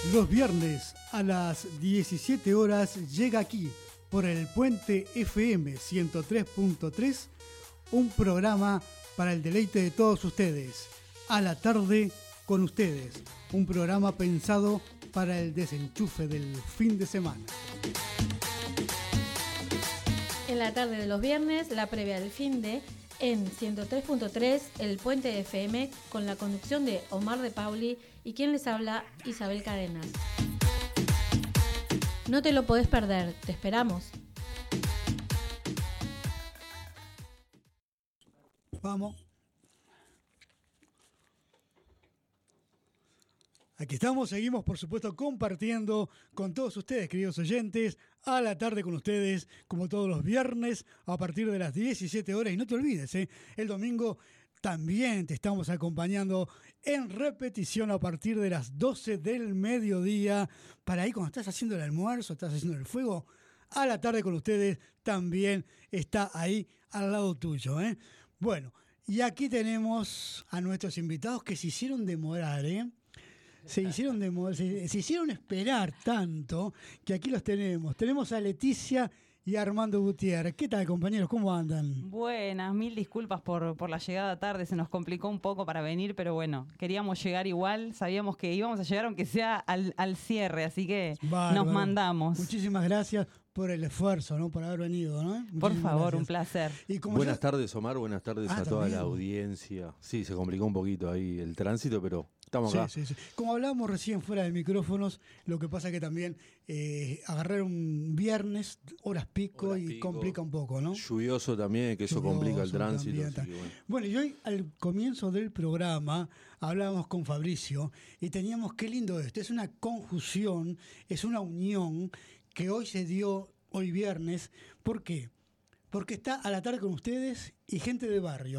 Los viernes a las 17 horas llega aquí, por el Puente FM 103.3, un programa para el deleite de todos ustedes. A la tarde con ustedes, un programa pensado para el desenchufe del fin de semana. En la tarde de los viernes, la previa del finde en 103.3, el Puente FM, con la conducción de Omar de Pauli y quien les habla, Isabel Cadenas. No te lo podés perder, te esperamos. Vamos. Aquí estamos, seguimos por supuesto compartiendo con todos ustedes, queridos oyentes, a la tarde con ustedes, como todos los viernes, a partir de las 17 horas. Y no te olvides, el domingo también te estamos acompañando en repetición a partir de las 12 del mediodía, para ahí cuando estás haciendo el almuerzo, estás haciendo el fuego, a la tarde con ustedes también está ahí al lado tuyo. Bueno, y aquí tenemos a nuestros invitados que se hicieron demorar, se hicieron esperar tanto que aquí los tenemos. Tenemos a Leticia y a Armando Gutiérrez. ¿Qué tal, compañeros? ¿Cómo andan? Buenas, mil disculpas por la llegada tarde. Se nos complicó un poco para venir, pero bueno, queríamos llegar igual. Sabíamos que íbamos a llegar aunque sea al cierre, así que Bárbaro. Nos mandamos. Muchísimas gracias por el esfuerzo, ¿no? Por haber venido, ¿no? Por favor, gracias. Un placer. Buenas tardes, Omar. Buenas tardes a toda también. la audiencia. Sí, se complicó un poquito ahí el tránsito, pero estamos acá. Sí. Como hablábamos recién fuera de micrófonos, lo que pasa es que también agarrar un viernes, horas pico, y complica un poco, ¿no? Lluvioso también, que eso complica el tránsito. También. Así que Bueno, y hoy al comienzo del programa hablábamos con Fabricio y teníamos, qué lindo esto, es una conjunción, es una unión que hoy se dio, hoy viernes. ¿Por qué? Porque está a la tarde con ustedes y gente de barrio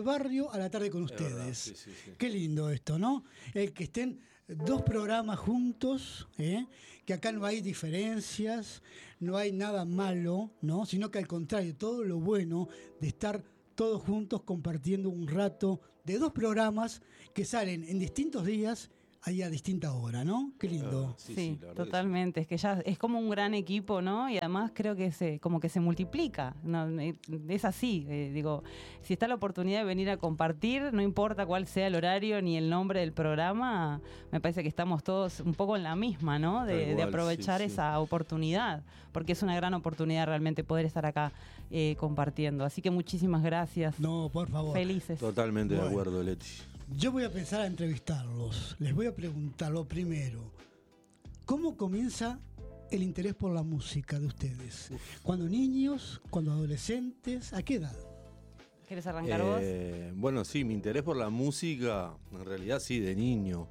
a la tarde con ustedes. Verdad, sí. Qué lindo esto, ¿no? El que estén dos programas juntos, que acá no hay diferencias, no hay nada malo, ¿no? Sino que al contrario, todo lo bueno de estar todos juntos compartiendo un rato de dos programas que salen en distintos días, ahí a distinta hora, ¿no? Qué lindo. Sí, totalmente. Es que ya es como un gran equipo, ¿no? Y además creo que como que se multiplica, ¿no? Es así, digo, si está la oportunidad de venir a compartir, no importa cuál sea el horario ni el nombre del programa, me parece que estamos todos un poco en la misma, ¿no? De aprovechar esa oportunidad, porque es una gran oportunidad realmente poder estar acá compartiendo. Así que muchísimas gracias. No, por favor. Felices. Totalmente de acuerdo, Leti. Yo voy a empezar a entrevistarlos. Les voy a preguntar lo primero. ¿Cómo comienza el interés por la música de ustedes? ¿Cuando niños? ¿Cuando adolescentes? ¿A qué edad? ¿Quieres arrancar vos? Bueno, sí, mi interés por la música, en realidad sí, de niño.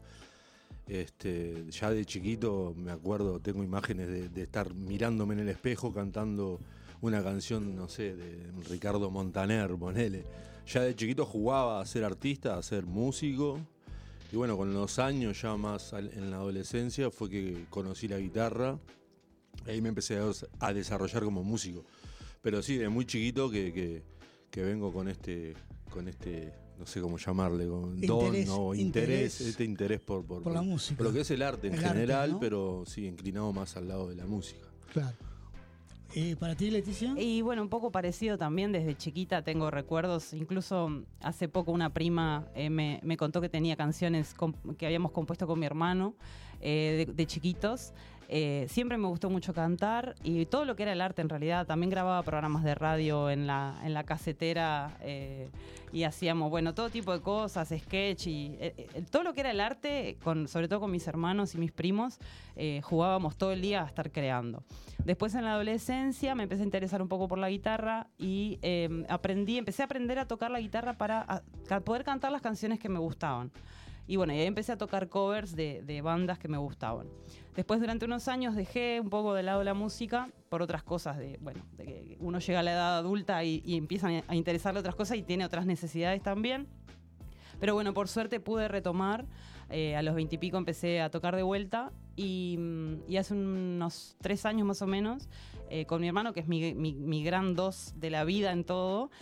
Ya de chiquito me acuerdo, tengo imágenes de estar mirándome en el espejo cantando una canción, no sé, de Ricardo Montaner, ponele. Ya de chiquito jugaba a ser artista, a ser músico. Y bueno, con los años, ya más en la adolescencia, fue que conocí la guitarra. Ahí me empecé a desarrollar como músico. Pero sí, de muy chiquito que vengo con este, no sé cómo llamarle, con interés por la música. Por lo que es el arte en general, ¿no? Pero sí, inclinado más al lado de la música. Claro. ¿Para ti, Leticia? Y bueno, un poco parecido también, desde chiquita tengo recuerdos, incluso hace poco una prima me contó que tenía canciones que habíamos compuesto con mi hermano de chiquitos. Siempre me gustó mucho cantar y todo lo que era el arte en realidad. También grababa programas de radio en la casetera y hacíamos, bueno, todo tipo de cosas, sketch y todo lo que era el arte, sobre todo con mis hermanos y mis primos, jugábamos todo el día a estar creando. Después en la adolescencia me empecé a interesar un poco por la guitarra y empecé a aprender a tocar la guitarra para poder cantar las canciones que me gustaban. Y bueno, y ahí empecé a tocar covers de bandas que me gustaban. Después, durante unos años, dejé un poco de lado la música por otras cosas, de que uno llega a la edad adulta y empiezan a interesarle otras cosas y tiene otras necesidades también. Pero bueno, por suerte pude retomar A los 20 y pico empecé a tocar de vuelta y hace unos 3 años más o menos, con mi hermano, que es mi gran dos de la vida en todo,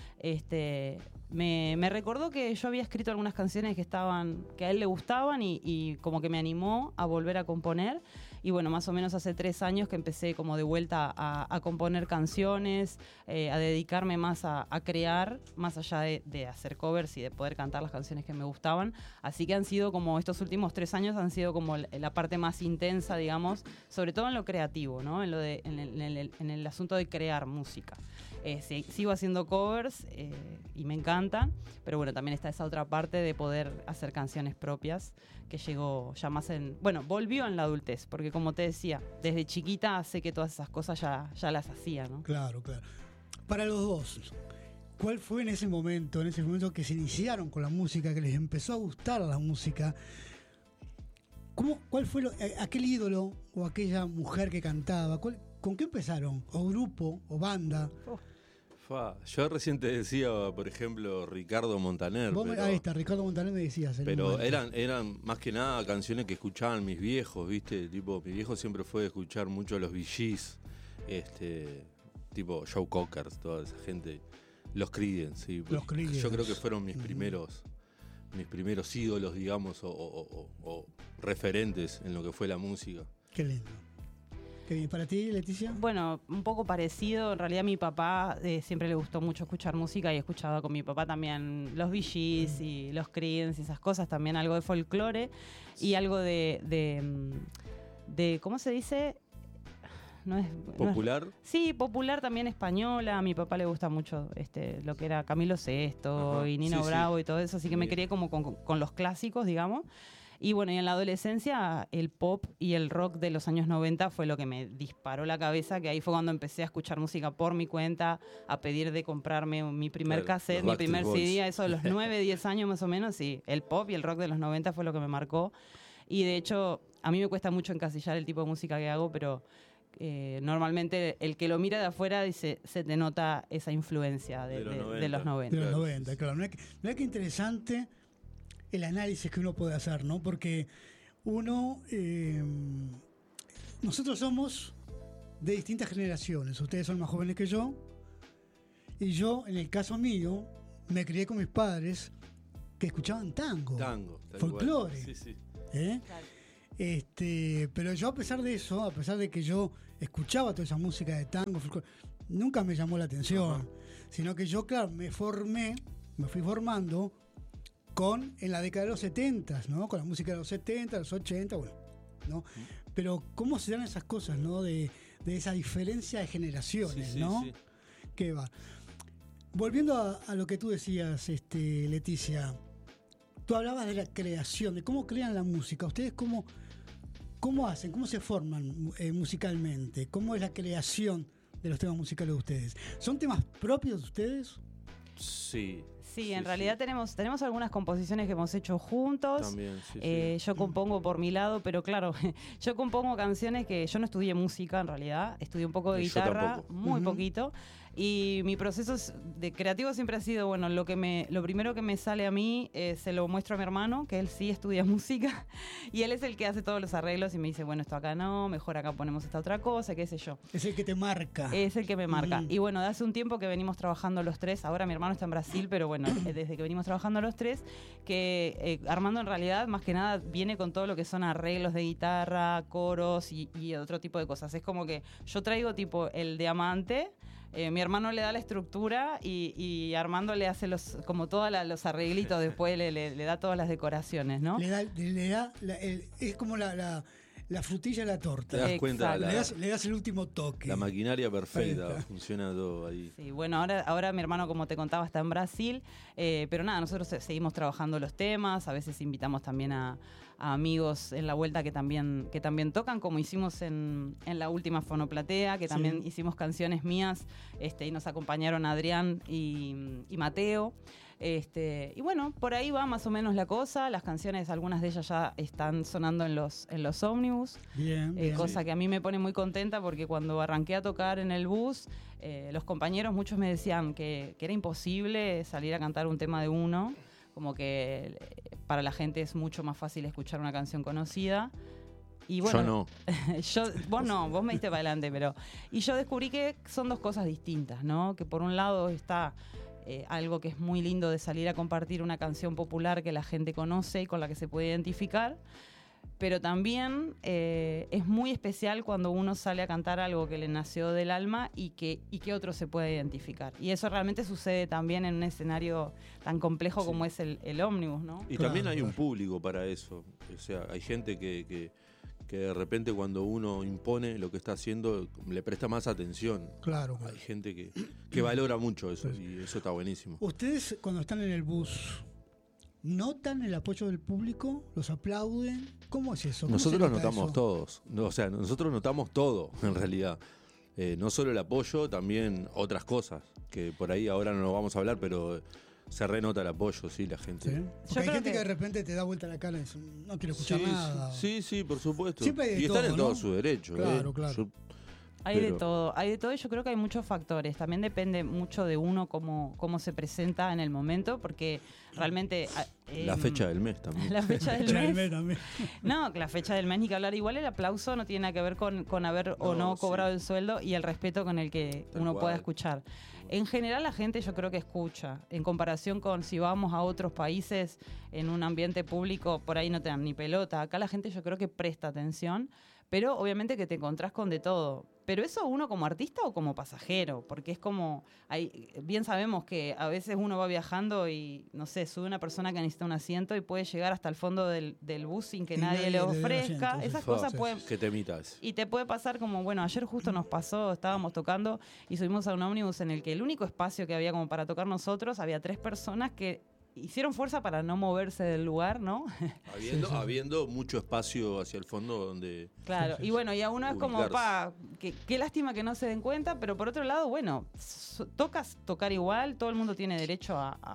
me recordó que yo había escrito algunas canciones que a él le gustaban y como que me animó a volver a componer. Y bueno, más o menos hace 3 años que empecé como de vuelta a componer canciones, a dedicarme más a crear, más allá de hacer covers y de poder cantar las canciones que me gustaban. Así que han sido como, estos últimos 3 años han sido como la parte más intensa, digamos, sobre todo en lo creativo, ¿no? En el asunto de crear música. Sigo haciendo covers y me encantan, pero bueno, también está esa otra parte de poder hacer canciones propias que llegó ya más volvió en la adultez, porque como te decía, desde chiquita sé que todas esas cosas ya las hacía, ¿no? Claro. Para los dos, ¿cuál fue en ese momento que se iniciaron con la música, que les empezó a gustar la música? ¿Cuál fue aquel ídolo o aquella mujer que cantaba? ¿Con qué empezaron? ¿O grupo? ¿O banda? Yo recién te decía, por ejemplo, Ricardo Montaner. Ahí está, Ricardo Montaner me decías. Pero eran más que nada canciones que escuchaban mis viejos, ¿viste? Tipo, mi viejo siempre fue de escuchar mucho los Bee Gees, tipo Joe Cocker, toda esa gente. Los Creedence, sí. Los Creedence. Yo creo que fueron mis primeros ídolos, digamos, o referentes en lo que fue la música. Qué lindo. Qué bien. ¿Para ti, Leticia? Bueno, un poco parecido. En realidad, mi papá siempre le gustó mucho escuchar música y escuchaba con mi papá también los Bee Gees y los Creedence y esas cosas, también algo de folclore y algo de ¿cómo se dice? ¿Popular? Sí, popular también española. A mi papá le gusta mucho lo que era Camilo Sesto y Nino Bravo y todo eso, así que me crié como con los clásicos, digamos. Y bueno, y en la adolescencia el pop y el rock de los años 90 fue lo que me disparó la cabeza, que ahí fue cuando empecé a escuchar música por mi cuenta, a pedir de comprarme mi primer cassette, mi primer CD, eso de los 9, 10 años más o menos, y el pop y el rock de los 90 fue lo que me marcó. Y de hecho, a mí me cuesta mucho encasillar el tipo de música que hago, pero normalmente el que lo mira de afuera dice, se te nota esa influencia de los 90. De los 90, claro. Mirá qué interesante el análisis que uno puede hacer, ¿no? Porque nosotros somos de distintas generaciones. Ustedes son más jóvenes que yo. Y yo, en el caso mío, me crié con mis padres que escuchaban tango, folclore. Sí. Claro. Pero yo, a pesar de eso, a pesar de que yo escuchaba toda esa música de tango, folclore, nunca me llamó la atención. Sino que yo, claro, me fui formando en la década de los 70, ¿no? Con la música de los 70, los 80, bueno, ¿no? Pero cómo se dan esas cosas, ¿no? De esa diferencia de generaciones, ¿no? Sí. ¿Qué va? Volviendo a lo que tú decías, Leticia, tú hablabas de la creación, de cómo crean la música. ¿Ustedes cómo hacen, cómo se forman musicalmente? ¿Cómo es la creación de los temas musicales de ustedes? ¿Son temas propios de ustedes? Sí, en realidad tenemos algunas composiciones que hemos hecho juntos. También, yo compongo por mi lado, pero claro, yo compongo canciones que yo no estudié música en realidad, estudié un poco de guitarra, muy poquito. Y mi proceso de creativo siempre ha sido, bueno, lo primero que me sale a mí se lo muestro a mi hermano, que él sí estudia música, y él es el que hace todos los arreglos y me dice, bueno, esto acá no, mejor acá ponemos esta otra cosa, qué sé yo. Es el que te marca. Es el que me marca. Y bueno, de hace un tiempo que venimos trabajando los tres, ahora mi hermano está en Brasil, pero bueno, desde que venimos trabajando los tres, que Armando en realidad, más que nada, viene con todo lo que son arreglos de guitarra, coros y otro tipo de cosas. Es como que yo traigo tipo el diamante, mi hermano le da la estructura y Armando le hace como todos los arreglitos, después le da todas las decoraciones, ¿no? Le da es como la frutilla de la torta. Te das cuenta, le das el último toque. La maquinaria perfecta, funciona todo ahí. Sí, bueno, ahora mi hermano, como te contaba, está en Brasil, pero nada, nosotros seguimos trabajando los temas, a veces invitamos también a amigos en la vuelta que también tocan, como hicimos en la última Fonoplatea, que también hicimos canciones mías, y nos acompañaron Adrián y Mateo. Y bueno, por ahí va más o menos la cosa. Las canciones, algunas de ellas ya están sonando en los ómnibus. Bien. Cosa que a mí me pone muy contenta, porque cuando arranqué a tocar en el bus, los compañeros, muchos me decían que era imposible salir a cantar un tema de uno, como que para la gente es mucho más fácil escuchar una canción conocida. Y bueno, yo no. vos me diste para adelante, pero... Y yo descubrí que son dos cosas distintas, ¿no? Que por un lado está algo que es muy lindo de salir a compartir una canción popular que la gente conoce y con la que se puede identificar, pero también es muy especial cuando uno sale a cantar algo que le nació del alma y que otro se puede identificar. Y eso realmente sucede también en un escenario tan complejo como es el ómnibus, ¿no? Y también hay un público para eso. O sea, hay gente que de repente cuando uno impone lo que está haciendo le presta más atención. Claro. Hay gente que valora mucho eso, y eso está buenísimo. ¿Ustedes cuando están en el bus notan el apoyo del público? ¿Los aplauden? ¿Cómo es eso? Nosotros notamos todos. O sea, nosotros notamos todo, en realidad. No solo el apoyo, también otras cosas, que por ahí ahora no lo vamos a hablar, pero se renota el apoyo, sí, la gente. ¿Sí? Porque hay gente que de repente te da vuelta la cara y dice, no quiero escuchar nada. Sí, por supuesto. Siempre hay de y están todo, en todo ¿no? su derecho. Claro, claro. Hay de todo y yo creo que hay muchos factores. También depende mucho de uno cómo se presenta en el momento, porque realmente... la fecha del mes también. La fecha del mes. También. No, la fecha del mes ni que hablar. Igual el aplauso no tiene nada que ver con haber o no cobrado el sueldo y el respeto con el que uno pueda escuchar. En general la gente yo creo que escucha. En comparación con si vamos a otros países en un ambiente público, por ahí no te dan ni pelota. Acá la gente yo creo que presta atención, pero obviamente que te encontrás con de todo. Pero eso uno como artista o como pasajero, porque es como, bien sabemos que a veces uno va viajando y, no sé, sube una persona que necesita un asiento y puede llegar hasta el fondo del bus sin que nadie le ofrezca. asiento, esas cosas pueden... ¿Qué temitas? Y te puede pasar como, bueno, ayer justo nos pasó, estábamos tocando y subimos a un ómnibus en el que el único espacio que había como para tocar nosotros, había 3 personas que hicieron fuerza para no moverse del lugar, ¿no? Habiendo mucho espacio hacia el fondo donde... Claro, y bueno, y a uno es como, qué lástima que no se den cuenta, pero por otro lado, bueno, tocar igual, todo el mundo tiene derecho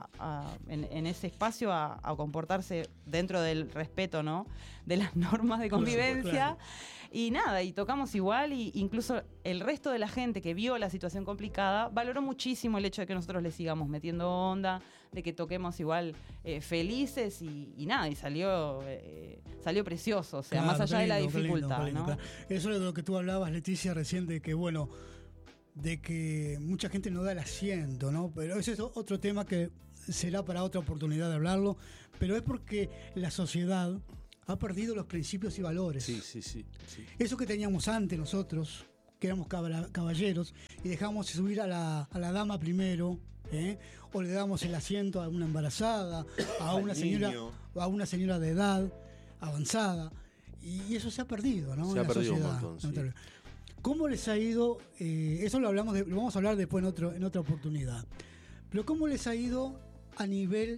en ese espacio a comportarse dentro del respeto, ¿no? De las normas de convivencia. Claro. Y nada, y tocamos igual, y incluso el resto de la gente que vio la situación complicada valoró muchísimo el hecho de que nosotros le sigamos metiendo onda, de que toquemos igual felices y nada, y salió precioso, o sea, claro, más allá de la lindo, dificultad, lindo, ¿no? Claro. Eso es de lo que tú hablabas, Leticia, recién, de que, bueno, de que mucha gente no da el asiento, ¿no? Pero ese es otro tema que será para otra oportunidad de hablarlo, pero es porque la sociedad ha perdido los principios y valores. Sí. Eso que teníamos antes nosotros, que éramos caballeros, y dejábamos de subir a la dama primero, o le damos el asiento a una embarazada, a una señora de edad avanzada, y eso se ha perdido, ¿no? Se ha perdido un montón, sí. ¿Cómo les ha ido? Eso lo vamos a hablar después en otra oportunidad. Pero ¿cómo les ha ido a nivel,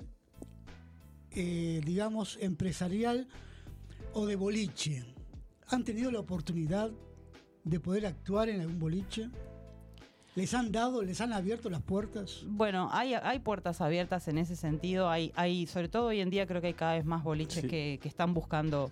digamos, empresarial o de boliche? ¿Han tenido la oportunidad de poder actuar en algún boliche? ¿Les han abierto las puertas? Bueno, hay puertas abiertas en ese sentido. Hay, sobre todo hoy en día creo que hay cada vez más boliches que están buscando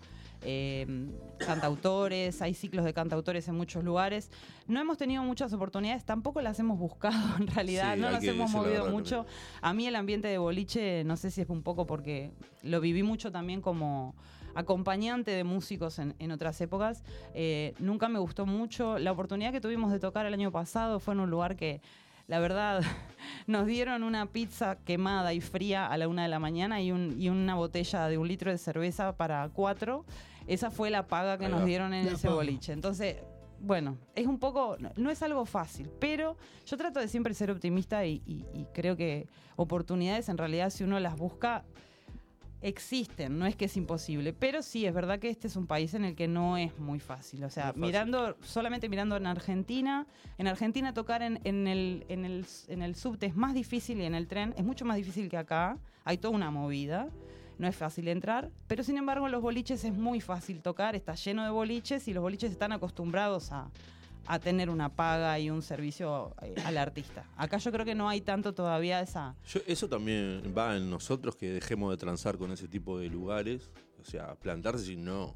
cantautores, hay ciclos de cantautores en muchos lugares. No hemos tenido muchas oportunidades, tampoco las hemos buscado en realidad, no nos hemos movido mucho. A mí el ambiente de boliche, no sé si es un poco porque lo viví mucho también como acompañante de músicos en otras épocas, nunca me gustó mucho. La oportunidad que tuvimos de tocar el año pasado fue en un lugar que, la verdad, nos dieron una pizza quemada y fría a la 1 de la mañana y una botella de 1 litro de cerveza para 4. Esa fue la paga que nos dieron en ese boliche. Entonces, bueno, es un poco, no es algo fácil, pero yo trato de siempre ser optimista y creo que oportunidades en realidad, si uno las busca, existen, no es que es imposible, pero sí, es verdad que este es un país en el que no es muy fácil. O sea, solamente mirando en Argentina tocar en el subte es más difícil y en el tren es mucho más difícil que acá. Hay toda una movida, no es fácil entrar, pero sin embargo en los boliches es muy fácil tocar, está lleno de boliches y los boliches están acostumbrados a tener una paga y un servicio al artista. Acá yo creo que no hay tanto todavía esa... Eso también va en nosotros, que dejemos de transar con ese tipo de lugares. O sea, plantarse si no...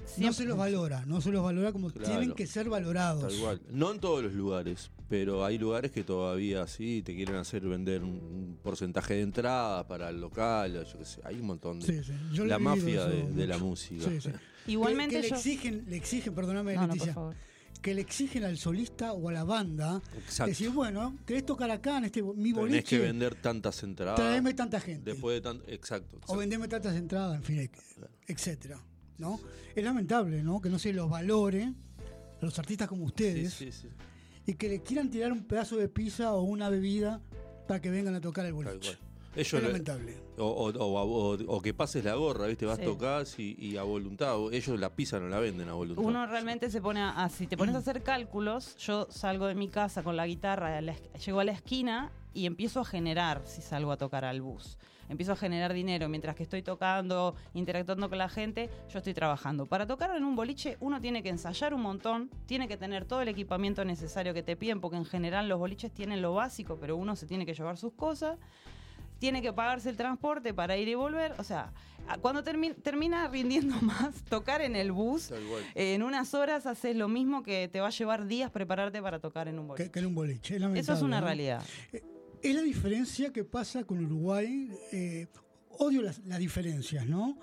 No se los valora como Claro. tienen que ser valorados. Tal cual. No en todos los lugares, pero hay lugares que todavía sí te quieren hacer vender un porcentaje de entrada para el local, yo qué sé, hay un montón de... Sí. Yo lo La he vivido mafia eso de la mucho. música. Sí. Igualmente que yo... le exigen, perdóname, No, Leticia, por favor. que le exigen al solista o a la banda Exacto. decir, bueno, querés tocar acá en mi Tenés boliche, que vender tantas entradas. traeme tanta gente. Después de tanto... Exacto. O vendeme tantas entradas, en fin, etcétera, ¿no? Es lamentable, ¿no? Que no se los valore a los artistas como ustedes Sí. y que le quieran tirar un pedazo de pizza o una bebida para que vengan a tocar el Tal boliche. cual. Es Ellos lamentable. o que pases la gorra, ¿viste? Vas, Sí. tocás y a voluntad. Ellos la pizza no la venden a voluntad. Uno realmente se pone si te pones a hacer cálculos, yo salgo de mi casa con la guitarra, llego a la esquina y empiezo a generar si salgo a tocar al bus. Empiezo a generar dinero mientras que estoy tocando, interactuando con la gente, yo estoy trabajando. Para tocar en un boliche uno tiene que ensayar un montón, tiene que tener todo el equipamiento necesario que te piden, porque en general los boliches tienen lo básico, pero uno se tiene que llevar sus cosas. Tiene que pagarse el transporte para ir y volver. O sea, cuando termina rindiendo más tocar en el bus, Tal cual. en unas horas haces lo mismo que te va a llevar días prepararte para tocar en un boliche. Que en un boliche. Es lamentable, Eso es una ¿no? realidad. Es la diferencia que pasa con Uruguay. Odio las diferencias, ¿no?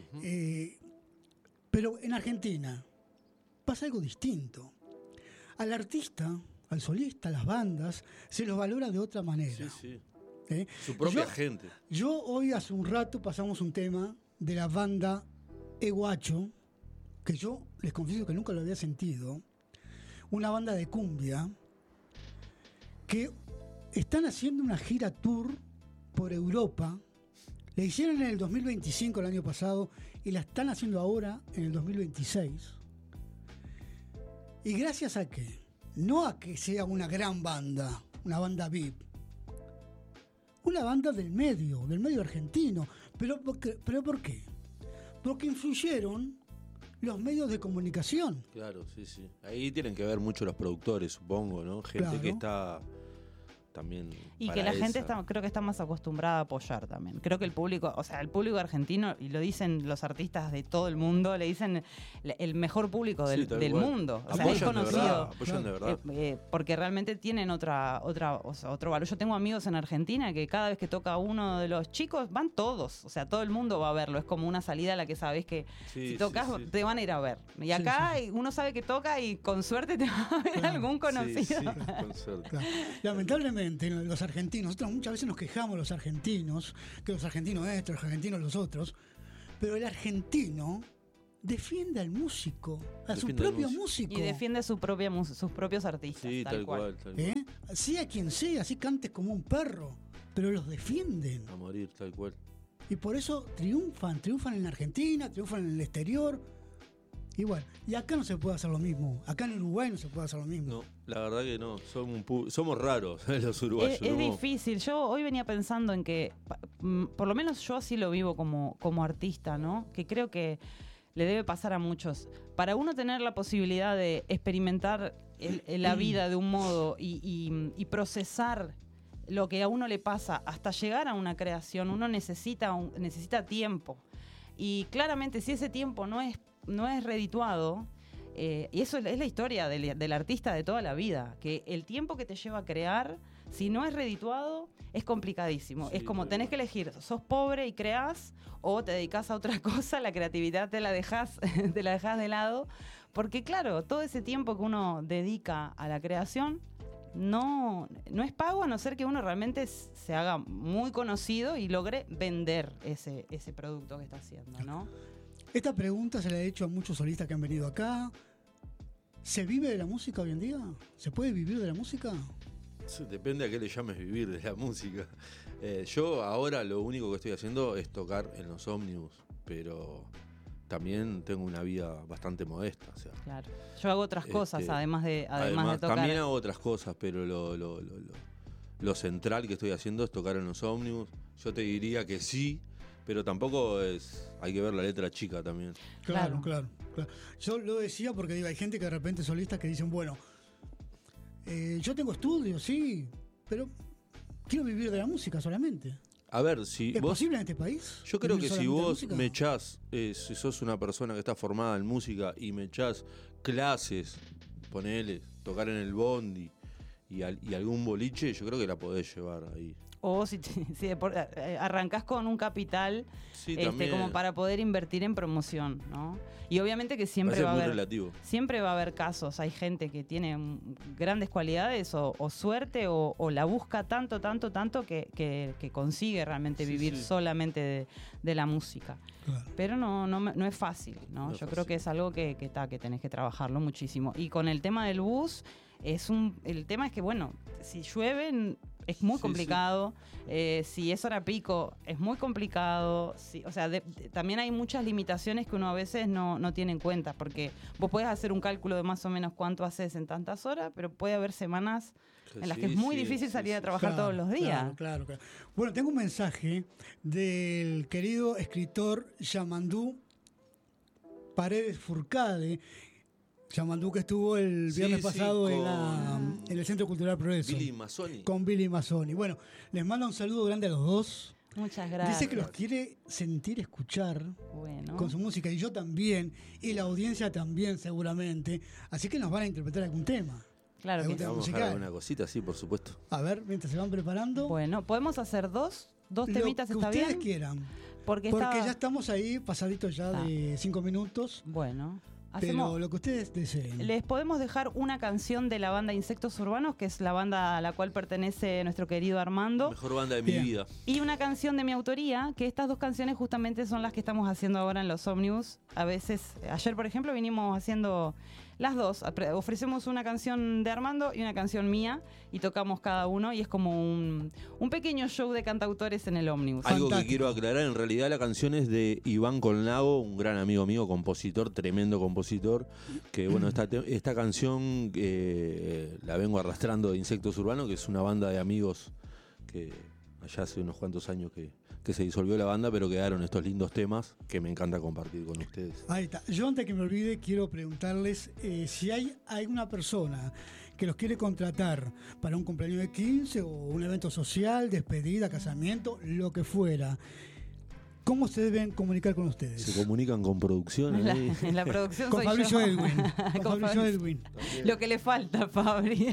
Pero en Argentina pasa algo distinto. Al artista, al solista, a las bandas, se los valora de otra manera. Sí. ¿Eh? Su propia gente. Yo hoy hace un rato pasamos un tema de la banda Eguacho, que yo les confieso que nunca lo había sentido. Una banda de cumbia que están haciendo una gira tour por Europa. La hicieron en el 2025, el año pasado, y la están haciendo ahora en el 2026. ¿Y gracias a qué? No a que sea una gran banda, una banda VIP. Una banda del medio argentino. ¿Pero por qué? Porque influyeron los medios de comunicación. Claro, sí. Ahí tienen que ver mucho los productores, supongo, ¿no? Gente Claro. que está también. Y para que la gente esa. creo que está más acostumbrada a apoyar también. Creo que el público, o sea, el público argentino, y lo dicen los artistas de todo el mundo, le dicen el mejor público Sí, del tal cual. mundo. O sea, Apoyan es de conocido. verdad, apoyan de verdad. Porque realmente tienen otro valor. Yo tengo amigos en Argentina que cada vez que toca uno de los chicos, van todos. O sea, todo el mundo va a verlo. Es como una salida a la que sabes que Sí, si tocas sí. te van a ir a ver. Y acá uno sabe que toca y con suerte te va a ver Claro. algún conocido. Sí, con suerte. Claro. Lamentablemente, los argentinos, nosotros muchas veces nos quejamos los argentinos, que los argentinos estos, los argentinos los otros, pero el argentino defiende al músico, a su Defiende al propio músico. músico. Y defiende sus propios artistas. Sí, tal cual. ¿Eh? Sea quien sea, así cantes como un perro, pero los defienden. A morir, tal cual. Y por eso triunfan en la Argentina, triunfan en el exterior. Y bueno, y acá no se puede hacer lo mismo. Acá en Uruguay no se puede hacer lo mismo. No, la verdad que no. Somos raros los uruguayos. Es ¿no? difícil. Yo hoy venía pensando en que, por lo menos yo así lo vivo como artista, ¿no? Que creo que le debe pasar a muchos. Para uno tener la posibilidad de experimentar la vida de un modo y procesar lo que a uno le pasa hasta llegar a una creación, uno necesita tiempo. Y claramente si ese tiempo no es redituado, y eso es la historia del artista de toda la vida, que el tiempo que te lleva a crear, si no es redituado, es complicadísimo. Sí, es como tal tenés que cual. elegir, sos pobre y creás, o te dedicás a otra cosa, la creatividad te la dejás de lado, porque claro, todo ese tiempo que uno dedica a la creación no es pago, a no ser que uno realmente se haga muy conocido y logre vender ese producto que está haciendo, ¿no? Esta pregunta se la he hecho a muchos solistas que han venido acá. ¿Se vive de la música hoy en día? ¿Se puede vivir de la música? Sí, depende a qué le llames vivir de la música. Yo ahora lo único que estoy haciendo es tocar en los ómnibus, pero también tengo una vida bastante modesta. O sea, Claro. Yo hago otras cosas, además de tocar. También hago otras cosas, pero lo central que estoy haciendo es tocar en los ómnibus. Yo te diría que sí, pero tampoco hay que ver la letra chica también. Claro. Yo lo decía porque digo, hay gente que de repente solistas que dicen, bueno, yo tengo estudios, sí, pero quiero vivir de la música solamente. A ver, si ¿Es vos... posible en este país? Yo creo que si solamente la vos música? me echás, si sos una persona que está formada en música y me echás clases, ponele, tocar en el bondi y algún boliche, yo creo que la podés llevar ahí. O si arrancás con un capital Sí, también. como para poder invertir en promoción, ¿no? Y obviamente que siempre Parece va a muy haber relativo. siempre va a haber casos. Hay gente que tiene grandes cualidades o suerte o la busca tanto que consigue realmente Sí, vivir sí. solamente de la música. Claro. Pero no es fácil, ¿no? No es Yo fácil. creo que es algo que tenés que trabajarlo muchísimo. Y con el tema del bus, el tema es que, bueno, si llueve es muy Sí, complicado. Si es hora pico, es muy complicado. O sea, también hay muchas limitaciones que uno a veces no tiene en cuenta, porque vos podés hacer un cálculo de más o menos cuánto haces en tantas horas, pero puede haber semanas en las que es muy difícil salir a trabajar todos los días. Claro. Bueno, tengo un mensaje del querido escritor Yamandú Paredes Furcade. Yamandú, que estuvo el Sí, viernes sí, pasado con en el Centro Cultural Progreso. Billy Mazzoni. Con Billy Mazzoni. Bueno, les mando un saludo grande a los dos. Muchas gracias. Dice que los quiere sentir, escuchar Bueno. con su música, y yo también, y la audiencia también seguramente. Así que nos van a interpretar algún tema. Claro que Algún sí. tema Vamos a musical. dejar alguna cosita, sí, por supuesto. A ver, mientras se van preparando. Bueno, podemos hacer dos lo temitas, que ¿está ustedes bien? quieran. Porque Ya estamos ahí, pasaditos ya de 5 minutos. Bueno, Pero lo que ustedes deseen. les podemos dejar una canción de la banda Insectos Urbanos, que es la banda a la cual pertenece nuestro querido Armando, Mejor banda de mi Bien. vida. y una canción de mi autoría, que estas dos canciones justamente son las que estamos haciendo ahora en los Omnibus. A veces, ayer por ejemplo vinimos haciendo las dos, ofrecemos una canción de Armando y una canción mía, y tocamos cada uno, y es como un pequeño show de cantautores en el Omnibus. Algo que Fantástico. quiero aclarar, en realidad la canción es de Iván Colnago, un gran amigo mío, compositor, tremendo compositor, que bueno, esta canción la vengo arrastrando de Insectos Urbanos, que es una banda de amigos que allá hace unos cuantos años que se disolvió la banda, pero quedaron estos lindos temas que me encanta compartir con ustedes. Ahí está. Yo, antes que me olvide, quiero preguntarles si hay alguna persona que los quiere contratar para un cumpleaños de 15 o un evento social, despedida, casamiento, lo que fuera. ¿Cómo se deben comunicar con ustedes? Se comunican con producción. ahí. En la producción Con soy Fabricio yo. Edwin. Con Con Fabricio Fabricio. Edwin. Lo que le falta, Fabri.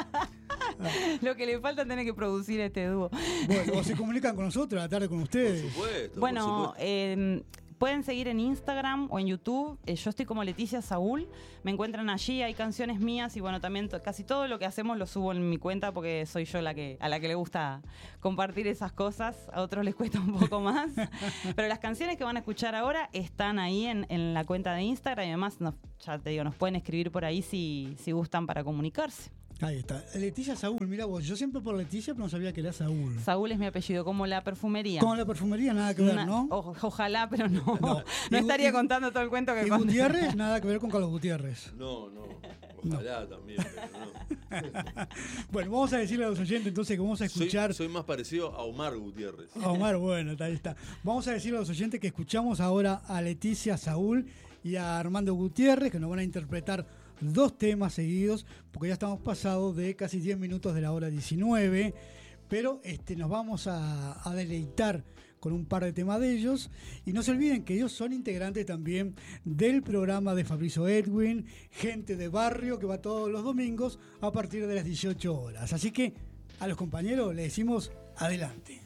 Lo que le falta es tener que producir este dúo. Bueno, o se comunican con nosotros a la tarde con ustedes. Por supuesto. Bueno, pueden seguir en Instagram o en YouTube. Yo estoy como Leticia Saúl. Me encuentran allí, hay canciones mías y bueno, también casi todo lo que hacemos lo subo en mi cuenta porque soy yo a la que le gusta compartir esas cosas. A otros les cuesta un poco más. Pero las canciones que van a escuchar ahora están ahí en la cuenta de Instagram y además, ya te digo, nos pueden escribir por ahí si gustan para comunicarse. Ahí está. Leticia Saúl, mira vos, yo siempre por Leticia, pero no sabía que era Saúl. Saúl es mi apellido, como la perfumería. Con la perfumería nada que ver, ¿no? Ojalá, pero no. No. No Y estaría Gu- contando todo el cuento que Y conté. Gutiérrez, nada que ver con Carlos Gutiérrez. No. Ojalá también, pero no. Bueno, vamos a decirle a los oyentes entonces que vamos a escuchar Soy más parecido a Omar Gutiérrez. a Omar. Bueno, ahí está. Vamos a decirle a los oyentes que escuchamos ahora a Leticia Saúl y a Armando Gutiérrez, que nos van a interpretar 2 temas seguidos, porque ya estamos pasados de casi 10 minutos de la hora 19, pero nos vamos a deleitar con un par de temas de ellos, y no se olviden que ellos son integrantes también del programa de Fabricio Edwin, Gente de Barrio, que va todos los domingos a partir de las 18 horas. Así que a los compañeros les decimos adelante.